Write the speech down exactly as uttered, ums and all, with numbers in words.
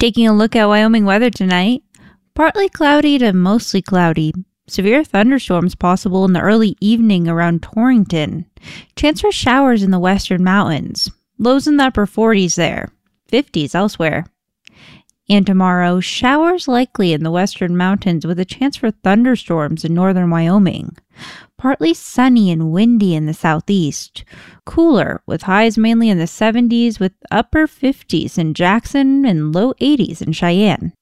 Taking a look at Wyoming weather tonight, partly cloudy to mostly cloudy. Severe thunderstorms possible in the early evening around Torrington. Chance for showers in the western mountains. Lows in the upper forties there, fifties elsewhere. And tomorrow, showers likely in the western mountains with a chance for thunderstorms in northern Wyoming. Partly sunny and windy in the southeast. Cooler with highs mainly in the seventies with upper fifties in Jackson and low eighties in Cheyenne.